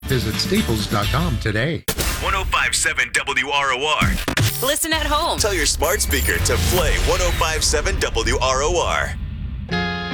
Visit staples.com today. 1057 WROR. Listen at home. Tell your smart speaker to play 1057 WROR.